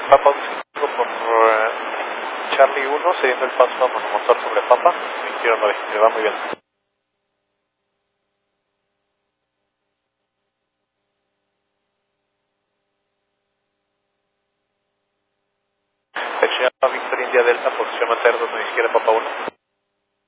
Papa 5 por Charlie 1, cediendo el paso a monomotor sobre Papa, 21-9, me va muy bien. Victoria India Delta, posición mantener 2 izquierda, Papa 1.